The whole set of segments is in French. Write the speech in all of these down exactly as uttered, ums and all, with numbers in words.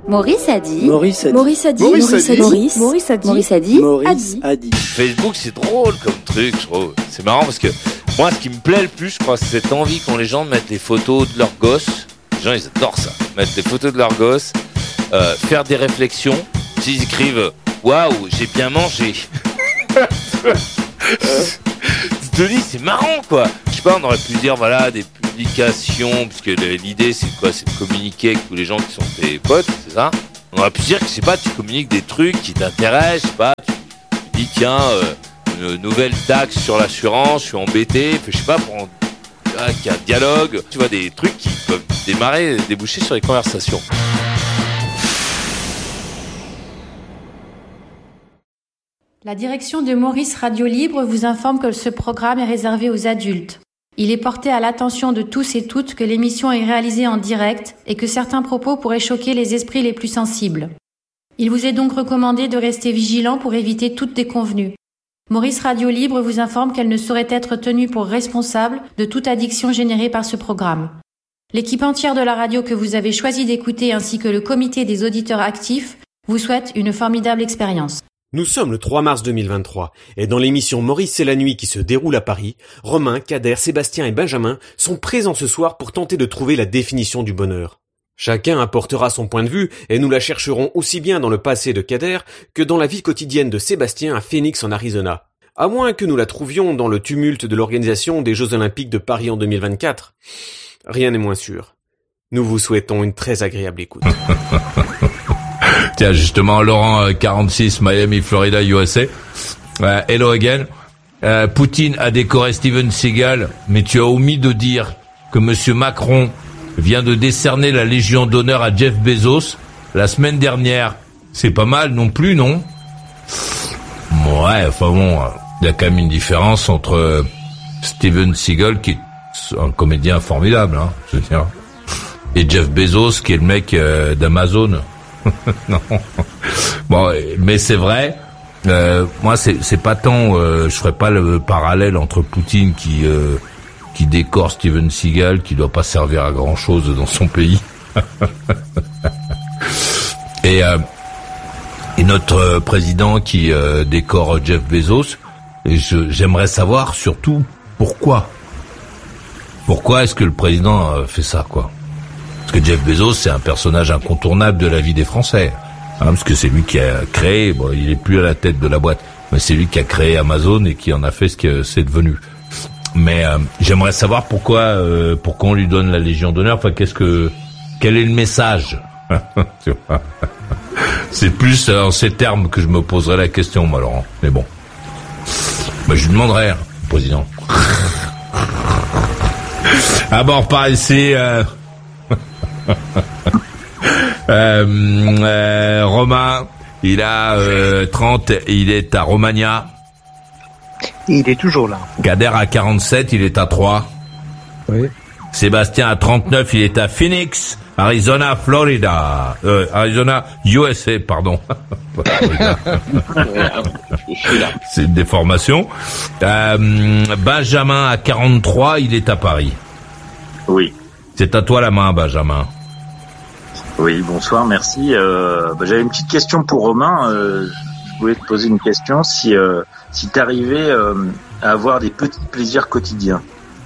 Maurice a dit. Maurice a dit. Maurice a dit. Maurice a dit. Maurice, Maurice a dit. Maurice a dit. Maurice a dit. Facebook, c'est drôle comme truc, je trouve. C'est marrant parce que moi, ce qui me plaît le plus, je crois, c'est cette envie qu'ont les gens de mettre des photos de leurs gosses. Les gens, ils adorent ça. Mettre des photos de leurs gosses, euh, faire des réflexions. S'ils écrivent « Waouh, j'ai bien mangé ». Tu te dis, c'est marrant, quoi. Je sais pas, on aurait pu dire, voilà, des publications, parce que l'idée, c'est quoi? C'est de communiquer avec tous les gens qui sont tes potes, c'est ça? On aurait pu dire que, je sais pas, tu communiques des trucs qui t'intéressent, je sais pas, tu, tu dis, tiens, euh, une nouvelle taxe sur l'assurance, je suis embêté, je sais pas, pour un, ah, qu'il y a un dialogue, tu vois, des trucs qui peuvent démarrer, déboucher sur les conversations. La direction de Maurice Radio Libre vous informe que ce programme est réservé aux adultes. Il est porté à l'attention de tous et toutes que l'émission est réalisée en direct et que certains propos pourraient choquer les esprits les plus sensibles. Il vous est donc recommandé de rester vigilant pour éviter toute déconvenue. Maurice Radio Libre vous informe qu'elle ne saurait être tenue pour responsable de toute addiction générée par ce programme. L'équipe entière de la radio que vous avez choisi d'écouter ainsi que le comité des auditeurs actifs vous souhaite une formidable expérience. Nous sommes le trois mars deux mille vingt-trois et dans l'émission Maurice c'est la nuit qui se déroule à Paris, Romain, Kader, Sébastien et Benjamin sont présents ce soir pour tenter de trouver la définition du bonheur. Chacun apportera son point de vue et nous la chercherons aussi bien dans le passé de Kader que dans la vie quotidienne de Sébastien à Phoenix en Arizona. À moins que nous la trouvions dans le tumulte de l'organisation des Jeux Olympiques de Paris en deux mille vingt-quatre. Rien n'est moins sûr. Nous vous souhaitons une très agréable écoute. Tiens, justement, Laurent, quarante-six, Miami, Florida, U S A. Euh, hello again. Euh, Poutine a décoré Steven Seagal, mais tu as omis de dire que Monsieur Macron vient de décerner la Légion d'honneur à Jeff Bezos la semaine dernière. C'est pas mal non plus, non? Ouais, enfin bon, il y a quand même une différence entre Steven Seagal, qui est un comédien formidable, hein, je veux dire, et Jeff Bezos, qui est le mec euh, d'Amazon. Non. Bon, mais c'est vrai. Euh, moi, c'est c'est pas tant. Euh, je ferais pas le parallèle entre Poutine qui euh, qui décore Steven Seagal, qui doit pas servir à grand chose dans son pays, et euh, et notre président qui euh, décore Jeff Bezos. Et je, j'aimerais savoir surtout pourquoi. Pourquoi est-ce que le président euh, fait ça, quoi? Parce que Jeff Bezos, c'est un personnage incontournable de la vie des Français. Hein, parce que c'est lui qui a créé, bon, il est plus à la tête de la boîte, mais c'est lui qui a créé Amazon et qui en a fait ce que c'est devenu. Mais euh, j'aimerais savoir pourquoi, euh, pourquoi on lui donne la Légion d'honneur. Enfin, qu'est-ce que, quel est le message? C'est plus en ces termes que je me poserais la question, moi, Laurent. Mais bon, bah, je lui demanderai, hein, le président. Ah bon, on repart ici. Euh... euh, euh, Romain, il a euh, trente, il est à Romagna. Il est toujours là. Kader à quarante-sept, il est à trois. Oui. Sébastien à trente-neuf, il est à Phoenix, Arizona, Florida. Euh, Arizona, U S A, pardon. C'est une déformation. Euh, Benjamin à quarante-trois, il est à Paris. Oui. C'est à toi la main, Benjamin. Oui, bonsoir, merci. Euh, bah, j'avais une petite question pour Romain. Euh, je voulais te poser une question. Si, euh, si tu arrivais euh, à avoir des petits plaisirs quotidiens.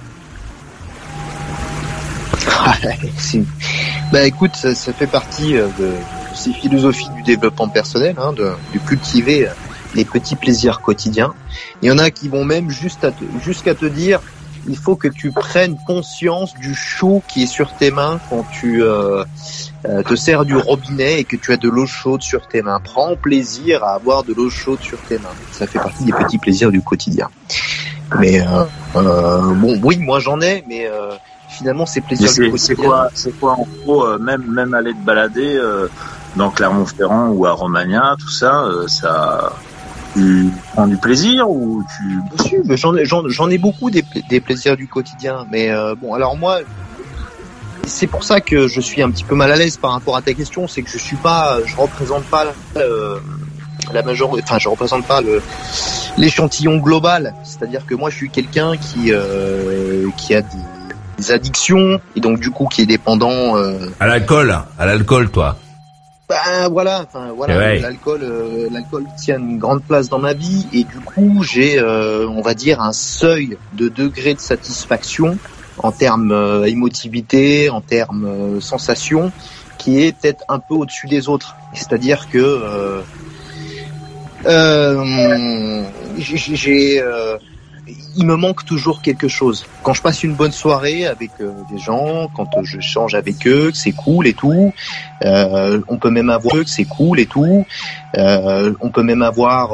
Bah écoute, ça, ça fait partie de, de ces philosophies du développement personnel, hein, de, de cultiver les petits plaisirs quotidiens. Il y en a qui vont même juste à te, jusqu'à te dire il faut que tu prennes conscience du chaud qui est sur tes mains quand tu euh, euh, te sers du robinet et que tu as de l'eau chaude sur tes mains. Prends plaisir à avoir de l'eau chaude sur tes mains. Ça fait partie des petits plaisirs du quotidien. Mais euh, euh, bon, oui, moi j'en ai, mais euh, finalement ces plaisirs c'est, du quotidien. C'est quoi, c'est quoi en gros, euh, même même aller te balader euh, dans Clermont-Ferrand ou à Romagna, tout ça, euh, ça. Tu prends du plaisir ou tu... Bien sûr, mais j'en ai, j'en, j'en ai beaucoup des, des plaisirs du quotidien. Mais euh, bon, alors moi, c'est pour ça que je suis un petit peu mal à l'aise par rapport à ta question, c'est que je suis pas, je représente pas euh, la majorité, enfin, je représente pas le l'échantillon global. C'est-à-dire que moi, je suis quelqu'un qui euh, qui a des, des addictions et donc du coup qui est dépendant. Euh... À l'alcool, à l'alcool, toi. Ben voilà, enfin voilà, ouais. l'alcool, euh, l'alcool tient une grande place dans ma vie et du coup j'ai, euh, on va dire, un seuil de degré de satisfaction en termes euh, émotivité, en termes euh, sensation, qui est peut-être un peu au-dessus des autres. C'est-à-dire que euh, euh, j'ai, j'ai euh, il me manque toujours quelque chose. Quand je passe une bonne soirée avec euh, des gens, quand euh, je change avec eux, que c'est cool et tout, euh, on peut même avoir que c'est cool et tout, euh, on peut même avoir